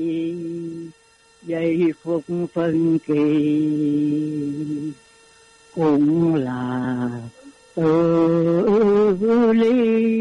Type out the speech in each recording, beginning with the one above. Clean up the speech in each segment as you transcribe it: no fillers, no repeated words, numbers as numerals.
giây phút phân kỳ cũng là tự ly.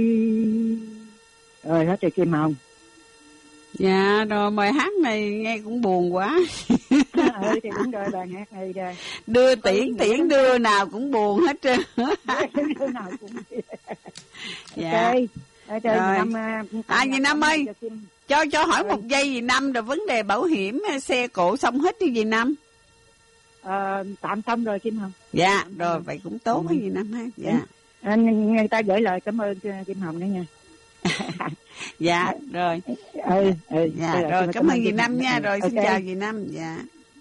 Rồi hết rồi Kim Hồng. Dạ rồi, bài hát này nghe cũng buồn quá. Thì đúng rồi, bài hát này rồi. Đưa tiễn đưa nào cũng buồn hết trơn. Đưa nào cũng dạ. Ok. Rồi. Dì Năm ơi, cho hỏi một giây dì Năm, rồi vấn đề bảo hiểm xe cộ xong hết đi dì Năm. Tạm xong rồi Kim Hồng. Dạ, rồi vậy cũng tốt với dì Năm ha. Dạ. Người ta gửi lời cảm ơn Kim Hồng nữa nha. Dạ, rồi. Dạ, rồi cảm ơn dì Năm nha. Rồi xin chào dì Năm. Dạ.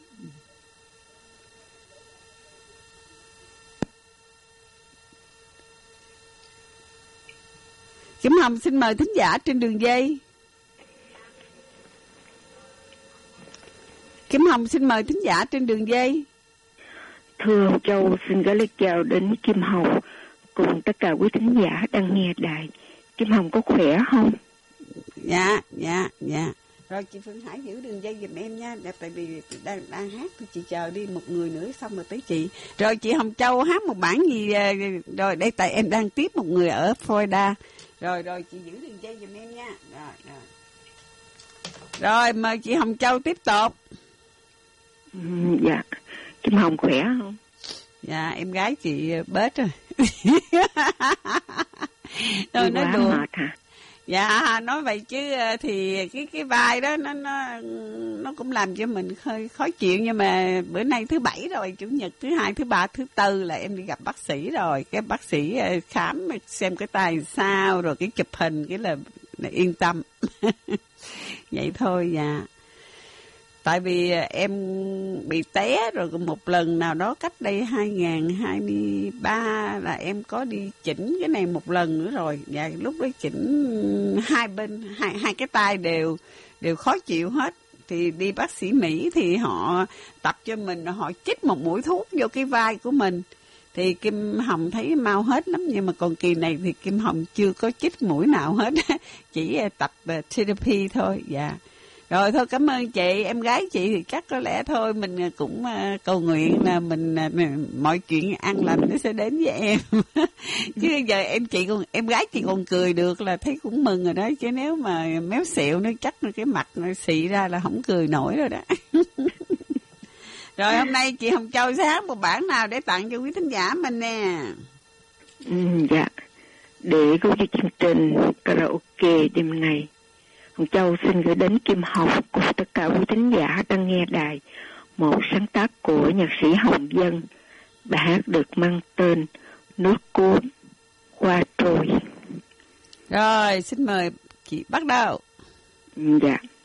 Kim Hồng xin mời thính giả trên đường dây. Kim Hồng xin mời thính giả trên đường dây. Thưa Châu, xin gửi lời chào đến Kim Hồng cùng tất cả quý thính giả đang nghe đài. Kim Hồng có khỏe không? Dạ. Rồi chị Phương Hải giữ đường dây giùm em nha. Tại vì đang hát thì chị chờ đi một người nữa xong rồi tới chị. Rồi chị Hồng Châu hát một bản gì rồi đây, tại em đang tiếp một người ở Florida. Rồi chị giữ đường dây giùm em nha. Rồi mời chị Hồng Châu tiếp tục. Dạ. Kim Hồng khỏe không? Dạ, em gái chị bết rồi. Thôi nói đùa. Mệt hả? Dạ, nói vậy chứ thì cái vai đó nó cũng làm cho mình hơi khó chịu, nhưng mà bữa nay thứ Bảy rồi, Chủ nhật, thứ Hai, thứ Ba, thứ Tư là em đi gặp bác sĩ rồi. Cái bác sĩ khám xem cái tay sao, rồi cái chụp hình cái là yên tâm. Vậy thôi. Dạ. Tại vì em bị té rồi một lần nào đó cách đây 2023 là em có đi chỉnh cái này một lần nữa rồi. Và lúc đó chỉnh hai bên, hai cái tay đều khó chịu hết. Thì đi bác sĩ Mỹ thì họ tập cho mình, họ chích một mũi thuốc vô cái vai của mình. Thì Kim Hồng thấy mau hết lắm, nhưng mà còn kỳ này thì Kim Hồng chưa có chích mũi nào hết. Chỉ tập therapy thôi. Dạ. Rồi thôi, cảm ơn chị. Em gái chị thì chắc có lẽ thôi mình cũng cầu nguyện là mình mọi chuyện an lành nó sẽ đến với em. Chứ giờ em gái chị còn cười được là thấy cũng mừng rồi đó. Chứ nếu mà méo xẹo nó chắc cái mặt nó xị ra là không cười nổi rồi đó. Rồi hôm nay chị Hồng Châu sẽ hát một bản nào để tặng cho quý thính giả mình nè? Dạ. Để có cho chương trình karaoke đêm nay, Hồng Châu xin gửi đến Kim Hồng cùng tất cả quý thính giả đang nghe đài một sáng tác của nhạc sĩ Hồng Dân. Bài hát được mang tên Nước Cuốn Qua Trôi. Rồi xin mời chị bắt đầu. Dạ.